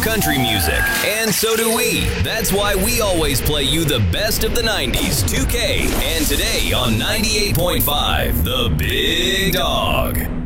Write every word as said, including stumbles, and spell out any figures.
country music, and so do we. That's why we always play you the best of the nineties, two K, and today on ninety-eight point five, The Big Dog.